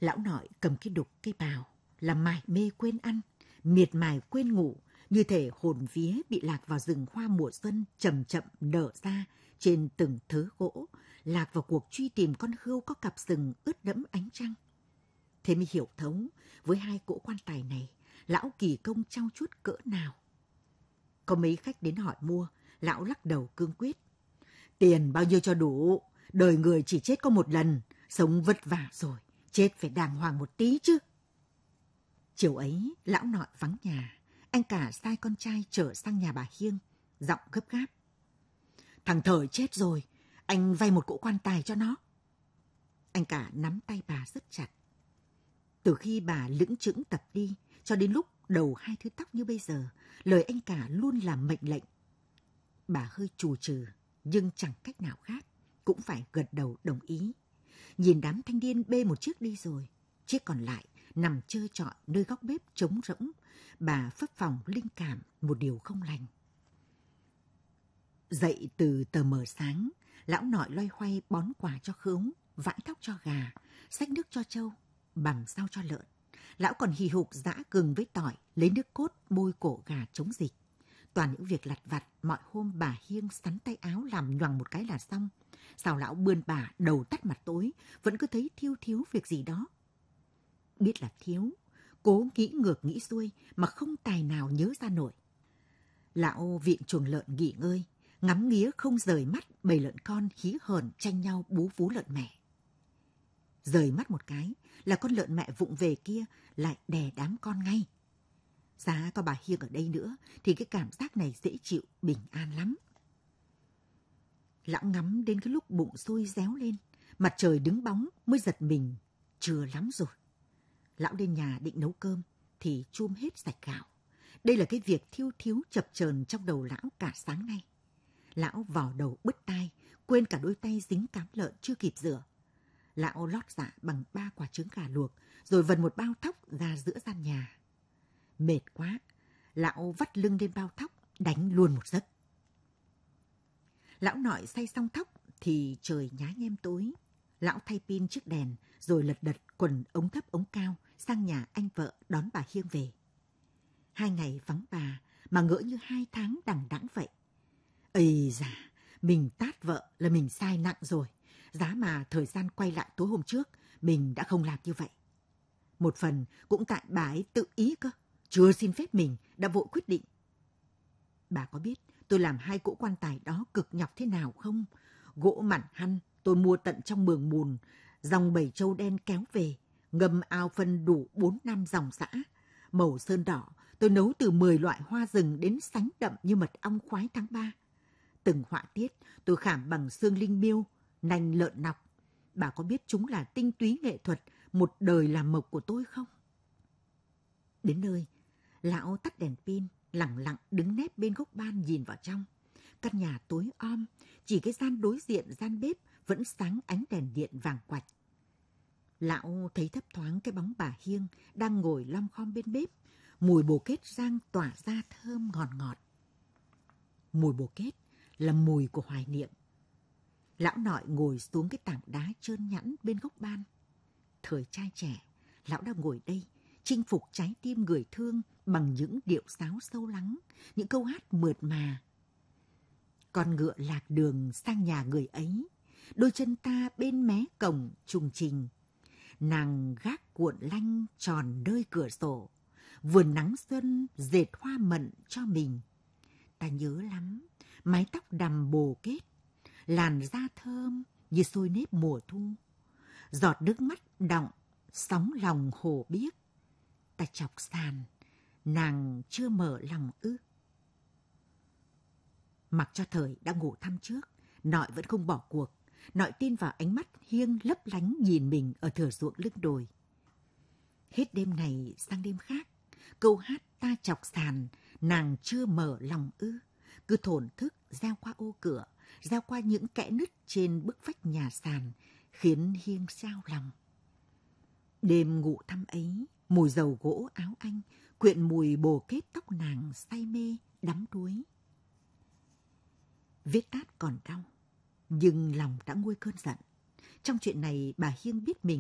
Lão nội cầm cái đục cây bào, là mải mê quên ăn, miệt mài quên ngủ, như thể hồn vía bị lạc vào rừng hoa mùa xuân chậm chậm nở ra trên từng thớ gỗ, lạc vào cuộc truy tìm con hươu có cặp sừng ướt đẫm ánh trăng. Thế mới hiểu thấu, với hai cỗ quan tài này, lão kỳ công trau chuốt cỡ nào. Có mấy khách đến hỏi mua, lão lắc đầu cương quyết. Tiền bao nhiêu cho đủ, đời người chỉ chết có một lần, sống vất vả rồi, chết phải đàng hoàng một tí chứ. Chiều ấy, lão nội vắng nhà, anh cả sai con trai chở sang nhà bà Hiêng, giọng gấp gáp. Thằng Thời chết rồi, anh vay một cỗ quan tài cho nó. Anh cả nắm tay bà rất chặt. Từ khi bà lững chững tập đi, cho đến lúc đầu hai thứ tóc như bây giờ, lời anh cả luôn là mệnh lệnh. Bà hơi chù chừ, nhưng chẳng cách nào khác, cũng phải gật đầu đồng ý. Nhìn đám thanh niên bê một chiếc đi rồi, chiếc còn lại nằm trơ trọi nơi góc bếp trống rỗng, bà phấp phồng linh cảm một điều không lành. Dậy từ tờ mờ sáng, lão nội loay hoay bón quả cho khứu, vãi thóc cho gà, xách nước cho trâu, bằm rau cho lợn. Lão còn hì hục giã gừng với tỏi, lấy nước cốt bôi cổ gà chống dịch. Toàn những việc lặt vặt, mọi hôm bà Hiêng sắn tay áo làm nhoằng một cái là xong. Sao lão bươn bà đầu tắt mặt tối, vẫn cứ thấy thiếu việc gì đó. Biết là thiếu, cố nghĩ ngược nghĩ xuôi mà không tài nào nhớ ra nổi. Lão viện chuồng lợn nghỉ ngơi, ngắm nghía không rời mắt bầy lợn con hí hởn tranh nhau bú vú lợn mẹ. Rời mắt một cái là con lợn mẹ vụng về kia lại đè đám con ngay. Giá có bà Hiêng ở đây nữa thì cái cảm giác này dễ chịu, bình an lắm. Lão ngắm đến cái lúc bụng sôi réo lên, mặt trời đứng bóng mới giật mình, trưa lắm rồi. Lão lên nhà định nấu cơm thì chum hết sạch gạo. Đây là cái việc thiếu chập chờn trong đầu lão cả sáng nay. Lão vò đầu bứt tai, quên cả đôi tay dính cám lợn chưa kịp rửa. Lão lót dạ bằng 3 quả trứng gà luộc, rồi vần một bao thóc ra giữa gian nhà. Mệt quá, lão vắt lưng lên bao thóc, đánh luôn một giấc. Lão nội xay xong thóc thì trời nhá nhem tối. Lão thay pin chiếc đèn, rồi lật đật quần ống thấp ống cao sang nhà anh vợ đón bà Hiêng về. 2 ngày vắng bà mà ngỡ như 2 tháng đằng đẵng vậy. Ây da, mình tát vợ là mình sai nặng rồi. Giá mà thời gian quay lại tối hôm trước, mình đã không làm như vậy. Một phần cũng tại bà ấy tự ý cơ, chưa xin phép mình đã vội quyết định. Bà có biết tôi làm 2 cỗ quan tài đó cực nhọc thế nào không? Gỗ mặn hăn tôi mua tận trong mường mùn, dòng bầy trâu đen kéo về, ngâm ao phân đủ 4 năm dòng dã. Màu sơn đỏ tôi nấu từ 10 loại hoa rừng đến sánh đậm như mật ong khoái tháng 3. Từng họa tiết tôi khảm bằng xương linh miêu, nành lợn nọc. Bà có biết chúng là tinh túy nghệ thuật, một đời làm mộc của tôi không? Đến nơi, lão tắt đèn pin, lẳng lặng đứng nép bên gốc ban nhìn vào trong. Căn nhà tối om, chỉ cái gian đối diện gian bếp vẫn sáng ánh đèn điện vàng quạch. Lão thấy thấp thoáng cái bóng bà Hiêng đang ngồi lom khom bên bếp, mùi bồ kết rang tỏa ra thơm ngọt ngọt. Mùi bồ kết là mùi của hoài niệm. Lão nội ngồi xuống cái tảng đá trơn nhẵn bên gốc ban. Thời trai trẻ, lão đang ngồi đây, chinh phục trái tim người thương bằng những điệu sáo sâu lắng, những câu hát mượt mà. Con ngựa lạc đường sang nhà người ấy, đôi chân ta bên mé cổng trùng trình. Nàng gác cuộn lanh tròn nơi cửa sổ, vườn nắng xuân dệt hoa mận cho mình. Ta nhớ lắm, mái tóc đầm bồ kết, làn da thơm như xôi nếp mùa thu. Giọt nước mắt đọng, sóng lòng hồ biếc. Ta chọc sàn, nàng chưa mở lòng ư. Mặc cho Thời đã ngủ thăm trước, nội vẫn không bỏ cuộc. Nội tin vào ánh mắt Hiêng lấp lánh nhìn mình ở thửa ruộng lưng đồi. Hết đêm này sang đêm khác, câu hát ta chọc sàn, nàng chưa mở lòng ư, cứ thổn thức reo qua ô cửa, reo qua những kẽ nứt trên bức vách nhà sàn, khiến Hiêng xao lòng. Đêm ngủ thăm ấy, mùi dầu gỗ áo anh, quyện mùi bồ kết tóc nàng say mê, đắm đuối. Vết tát còn đau, nhưng lòng đã nguôi cơn giận. Trong chuyện này bà Hiêng biết mình